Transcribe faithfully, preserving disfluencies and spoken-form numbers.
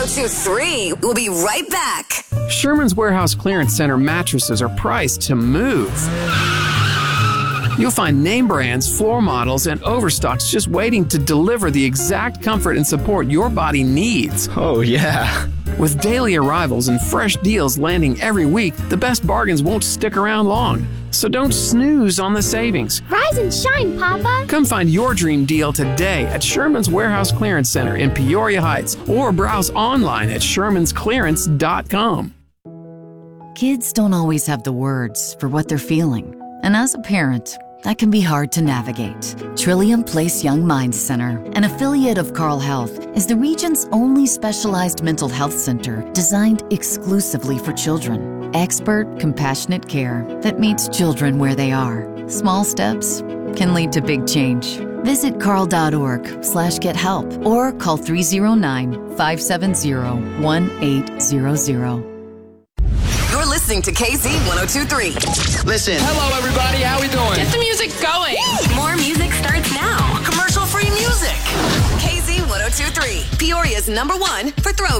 oh two three. We'll be right back. Sherman's Warehouse Clearance Center mattresses are priced to move. You'll find name brands, floor models, and overstocks just waiting to deliver the exact comfort and support your body needs. Oh, yeah. With daily arrivals and fresh deals landing every week, the best bargains won't stick around long. So don't snooze on the savings. Rise and shine, Papa. Come find your dream deal today at Sherman's Warehouse Clearance Center in Peoria Heights or browse online at shermans clearance dot com. Kids don't always have the words for what they're feeling. And as a parent, that can be hard to navigate. Trillium Place Young Minds Center, an affiliate of Carle Health, is the region's only specialized mental health center designed exclusively for children. Expert, compassionate care that meets children where they are. Small steps can lead to big change. Visit carle.org slash get help or call three oh nine, five seven zero, one eight zero zero. You're listening to K Z ten twenty-three. Listen. Hello, everybody. How we doing? Get the music going. More music starts now. Commercial-free music. K Z ten twenty-three. Peoria's number one for throwback.